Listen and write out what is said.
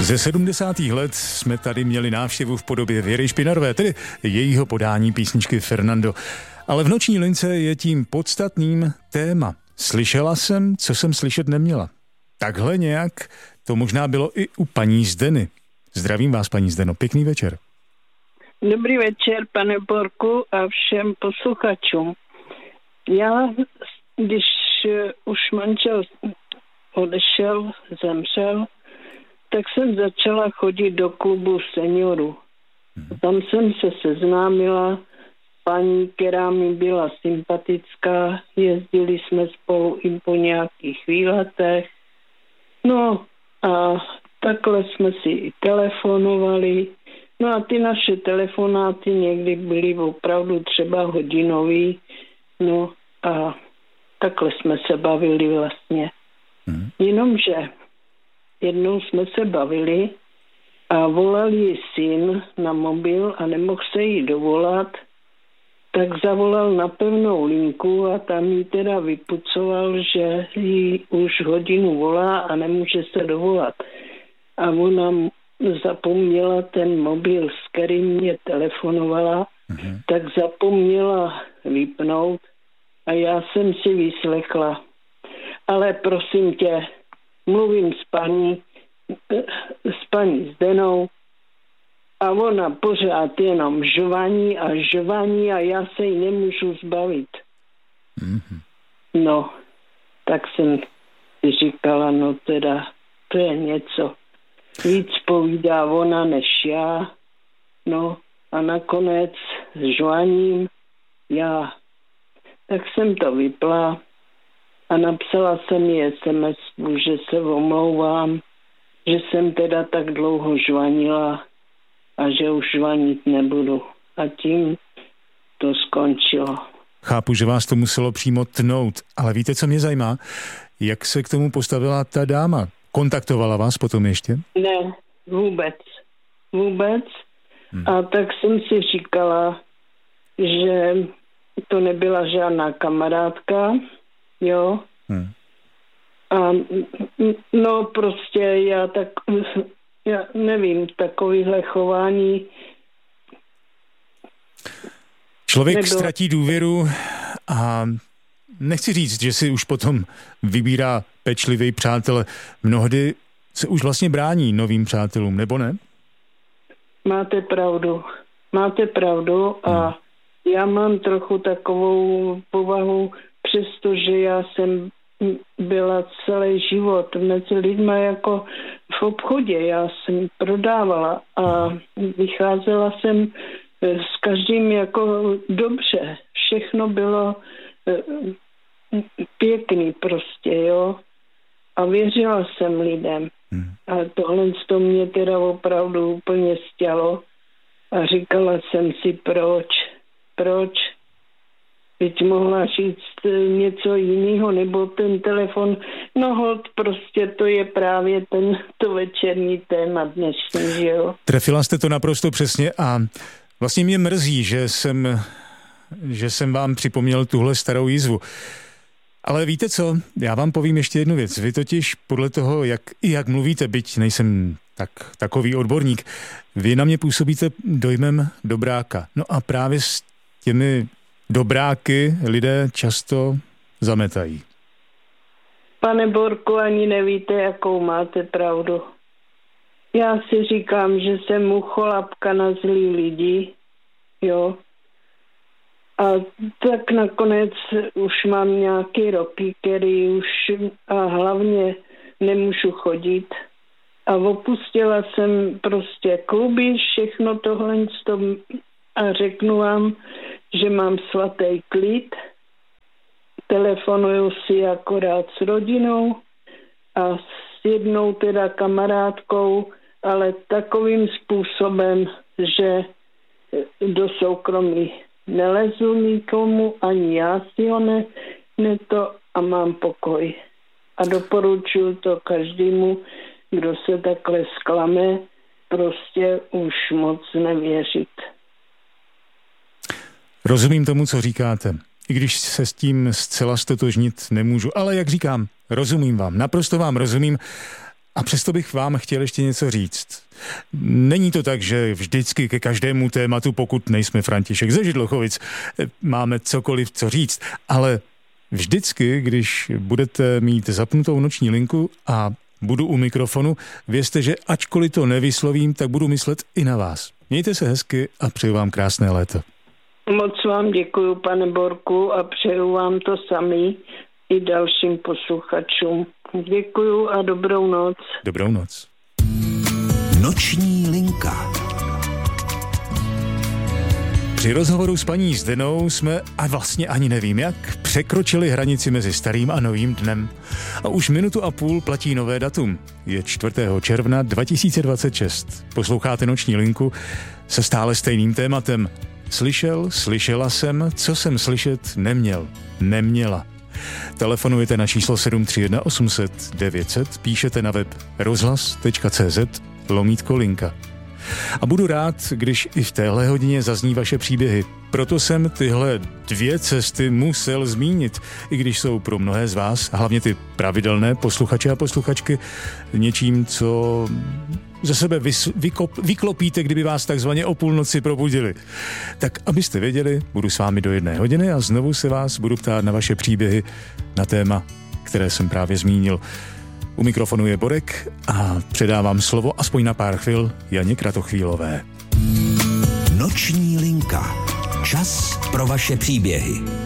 Ze 70. let jsme tady měli návštěvu v podobě Věry Špinarové, tedy jejího podání písničky Fernando. Ale v Noční lince je tím podstatným téma. Slyšela jsem, co jsem slyšet neměla. Takhle nějak to možná bylo i u paní Zdeny. Zdravím vás, paní Zdeno, pěkný večer. Dobrý večer, pane Borku, a všem posluchačům. Já, když už manžel odešel, zemřel, tak jsem začala chodit do klubu seniorů. Tam jsem se seznámila s paní, která mi byla sympatická, jezdili jsme spolu i po nějakých výletech. No a takhle jsme si i telefonovali. No a ty naše telefonáty někdy byly opravdu třeba hodinový. No a takhle jsme se bavili vlastně. Jenomže jednou jsme se bavili a volal jí syn na mobil a nemohl se jí dovolat, tak zavolal na pevnou linku a tam jí teda vypucoval, že jí už hodinu volá a nemůže se dovolat. A ona zapomněla ten mobil, s kterým mě telefonovala, tak zapomněla vypnout a já jsem si vyslechla. Ale prosím tě, mluvím s paní Zdenou a ona pořád jenom žvaní a já se jí nemůžu zbavit. No, tak jsem si říkala, no teda, to je něco. Víc povídá ona než já. No a nakonec žvaním já. Tak jsem to vypla a napsala jsem jí SMS, že se omlouvám, že jsem teda tak dlouho žvanila a že už žvanit nebudu. A tím to skončilo. Chápu, že vás to muselo přímo tnout, ale víte, co mě zajímá? Jak se k tomu postavila ta dáma? Kontaktovala vás potom ještě? Ne, vůbec. A tak jsem si říkala, že to nebyla žádná kamarádka, jo. A no prostě já nevím, takovýhle chování. Člověk ztratí důvěru a nechci říct, že si už potom vybírá pečlivý přátel. Mnohdy se už vlastně brání novým přátelům, nebo ne? Máte pravdu a já mám trochu takovou povahu, přestože já jsem byla celý život mezi lidma jako v obchodě. Já jsem prodávala a vycházela jsem s každým jako dobře. Všechno bylo pěkný prostě, jo. A věřila jsem lidem. A tohle to mě teda opravdu úplně stělo. A říkala jsem si, proč? Teď mohla říct něco jiného, nebo ten telefon, no holt, prostě to je právě to večerní téma dnešní, že jo. Trefila jste to naprosto přesně a vlastně mě mrzí, že jsem vám připomněl tuhle starou jízvu. Ale víte co, já vám povím ještě jednu věc. Vy totiž podle toho, jak mluvíte, byť nejsem takový odborník, vy na mě působíte dojmem dobráka. No a právě s těmi dobráky lidé často zametají. Pane Borku, ani nevíte, jakou máte pravdu. Já si říkám, že jsem ucholapka na zlý lidi, jo. A tak nakonec už mám nějaký roky, který už a hlavně nemůžu chodit. A opustila jsem prostě kluby, všechno tohle a řeknu vám, že mám svatý klid. Telefonuju si akorát s rodinou a s jednou teda kamarádkou, ale takovým způsobem, že do soukromí nelezu nikomu, ani já si ho to a mám pokoj. A doporučuji to každému, kdo se takhle zklame, prostě už moc nevěřit. Rozumím tomu, co říkáte. I když se s tím zcela stotožnit nemůžu. Ale jak říkám, rozumím vám, naprosto vám rozumím. A přesto bych vám chtěl ještě něco říct. Není to tak, že vždycky ke každému tématu, pokud nejsme František ze Židlochovic, máme cokoliv co říct, ale vždycky, když budete mít zapnutou noční linku a budu u mikrofonu, vězte, že ačkoliv to nevyslovím, tak budu myslet i na vás. Mějte se hezky a přeju vám krásné léto. Moc vám děkuju, pane Borku, a přeju vám to samý i dalším posluchačům. Děkuju a dobrou noc. Dobrou noc. Noční linka. Při rozhovoru s paní Zdenou jsme, a vlastně ani nevím jak, překročili hranici mezi starým a novým dnem. A už 1,5 minuty platí nové datum. Je 4. června 2026. Posloucháte Noční linku se stále stejným tématem. Slyšela jsem, co jsem slyšet neměla. Telefonujete na číslo 731 800 900, píšete na web rozhlas.cz/linka. A budu rád, když i v téhle hodině zazní vaše příběhy. Proto jsem tyhle 2 cesty musel zmínit, i když jsou pro mnohé z vás, hlavně ty pravidelné posluchače a posluchačky, něčím, co ze sebe vyklopíte, kdyby vás takzvaně o půlnoci probudili. Tak abyste věděli, budu s vámi do 1 hodiny a znovu se vás budu ptát na vaše příběhy na téma, které jsem právě zmínil. U mikrofonu je Borek a předávám slovo aspoň na pár chvil Janě Kratochvílové. Noční linka. Čas pro vaše příběhy.